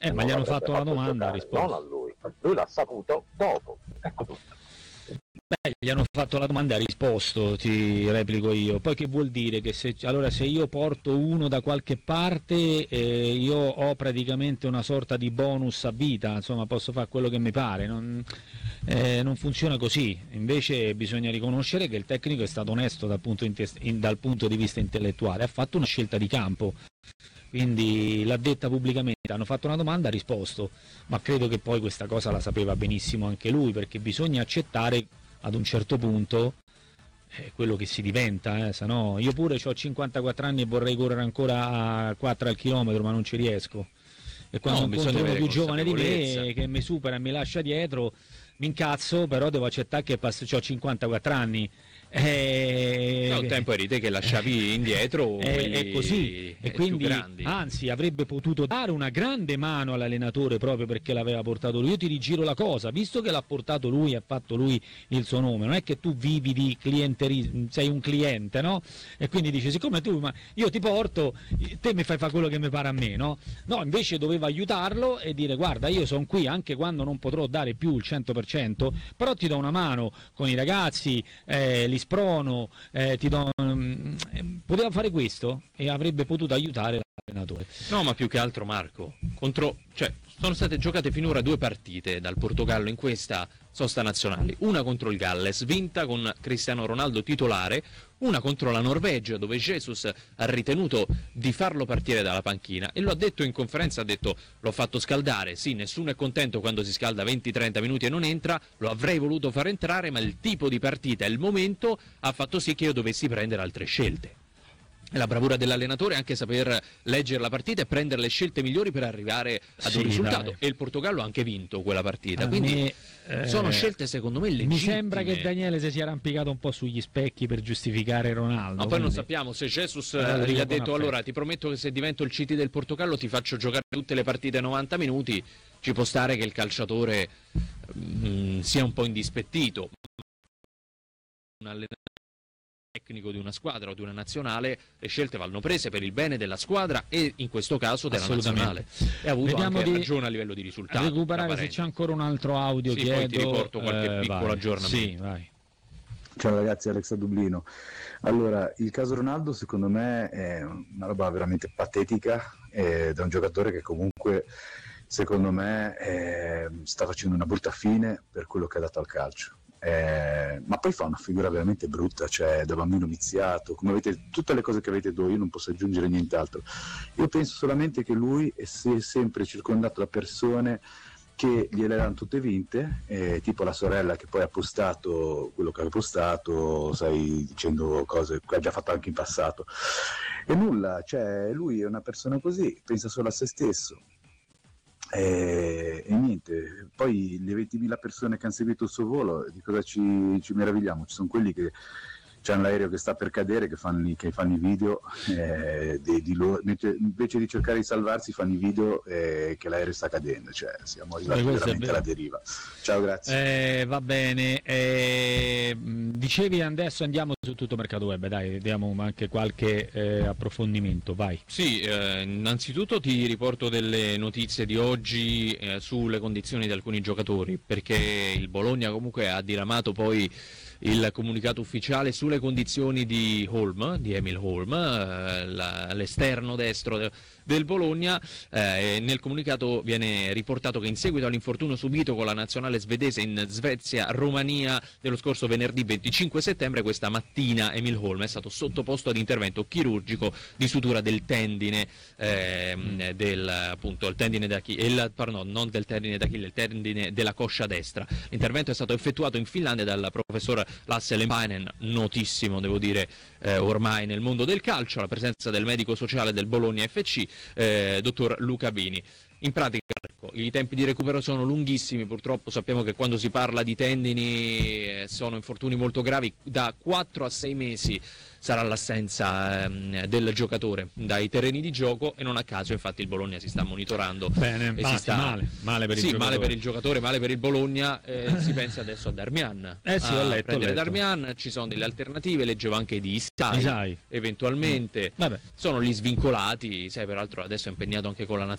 Ma gli hanno fatto la domanda, ha risposto. Non a lui l'ha saputo dopo. Ecco tutto. Gli hanno fatto la domanda e ha risposto, ti replico io. Poi che vuol dire? Che se io porto uno da qualche parte, io ho praticamente una sorta di bonus a vita, insomma posso fare quello che mi pare, non funziona così. Invece bisogna riconoscere che il tecnico è stato onesto dal punto di vista intellettuale, ha fatto una scelta di campo, quindi l'ha detta pubblicamente, hanno fatto una domanda, ha risposto, ma credo che poi questa cosa la sapeva benissimo anche lui, perché bisogna accettare ad un certo punto quello che si diventa, se no io pure ho 54 anni e vorrei correre ancora a 4 al chilometro, ma non ci riesco, e quando incontro uno più giovane di me che mi supera e mi lascia dietro mi incazzo, però devo accettare che ho 54 anni. Un tempo eri te che lasciavi indietro è così, e quindi grandi. Anzi avrebbe potuto dare una grande mano all'allenatore proprio perché l'aveva portato lui. Io ti rigiro la cosa, visto che l'ha portato lui e ha fatto lui il suo nome, non è che tu vivi di clientelismo, sei un cliente, no? E quindi dici, siccome io ti porto, te mi fai fare quello che mi pare a me, no? No, invece doveva aiutarlo e dire, guarda, io sono qui anche quando non potrò dare più il 100%, però ti do una mano con i ragazzi, li sprono, poteva fare questo e avrebbe potuto aiutare l'allenatore. No, ma più che altro, Marco, sono state giocate finora 2 partite dal Portogallo in questa sosta nazionale, una contro il Galles vinta con Cristiano Ronaldo titolare, una contro la Norvegia dove Jesus ha ritenuto di farlo partire dalla panchina e lo ha detto in conferenza, ha detto l'ho fatto scaldare, sì, nessuno è contento quando si scalda 20-30 minuti e non entra, lo avrei voluto far entrare, ma il tipo di partita e il momento ha fatto sì che io dovessi prendere altre scelte. La bravura dell'allenatore è anche saper leggere la partita e prendere le scelte migliori per arrivare ad un risultato. Dai. E il Portogallo ha anche vinto quella partita, quindi sono scelte secondo me legittime. Mi sembra che Daniele si sia arrampicato un po' sugli specchi per giustificare Ronaldo. Ma poi non sappiamo se Jesus gli ha detto allora ti prometto che se divento il CT del Portogallo ti faccio giocare tutte le partite 90 minuti, ci può stare che il calciatore sia un po' indispettito. Un allenatore tecnico di una squadra o di una nazionale, le scelte vanno prese per il bene della squadra e in questo caso della nazionale, e ha avuto anche ragione a livello di risultati. Recuperare se c'è ancora un altro audio, chiedo, poi ti riporto qualche piccolo aggiornamento. Sì, vai. Ciao ragazzi, Alex da Dublino. Allora, il caso Ronaldo secondo me è una roba veramente patetica, da un giocatore che comunque secondo me sta facendo una brutta fine per quello che ha dato al calcio. Ma poi fa una figura veramente brutta, cioè da bambino viziato, come avete tutte le cose che avete voi, io non posso aggiungere nient'altro. Io penso solamente che lui è sempre circondato da persone che gliele erano tutte vinte, tipo la sorella che poi ha postato quello che ha postato, sai, dicendo cose che ha già fatto anche in passato, e nulla, cioè lui è una persona così, pensa solo a se stesso. E niente, poi le 20.000 persone che hanno seguito il suo volo, di cosa ci meravigliamo? Ci sono quelli che hanno l'aereo che sta per cadere, che fanno i video di loro, invece di cercare di salvarsi fanno i video che l'aereo sta cadendo, cioè siamo arrivati veramente alla deriva. Ciao, grazie. Va bene, dicevi adesso andiamo su tutto mercato web, dai, diamo anche qualche approfondimento, vai. Sì, innanzitutto ti riporto delle notizie di oggi sulle condizioni di alcuni giocatori, perché il Bologna comunque ha diramato poi il comunicato ufficiale sulle condizioni di Emil Holm, l'esterno destro del Bologna. Nel comunicato viene riportato che in seguito all'infortunio subito con la nazionale svedese in Svezia-Romania dello scorso venerdì 25 settembre, questa mattina Emil Holm è stato sottoposto ad intervento chirurgico di sutura del tendine il tendine d'Achille, non del tendine d'Achille, il tendine della coscia destra. L'intervento è stato effettuato in Finlandia dal professor Lasse Lempainen, notissimo devo dire ormai nel mondo del calcio, alla presenza del medico sociale del Bologna FC, dottor Luca Bini. In pratica i tempi di recupero sono lunghissimi, purtroppo sappiamo che quando si parla di tendini sono infortuni molto gravi, da 4 a 6 mesi sarà l'assenza del giocatore dai terreni di gioco, e non a caso infatti il Bologna si sta monitorando. Bene, male per il giocatore. Male per il giocatore, male per il Bologna, si pensa adesso a Darmian. Ho letto. Darmian, ci sono delle alternative, leggevo anche di Isai eventualmente. Sono gli svincolati, sai, peraltro adesso è impegnato anche con la nazionale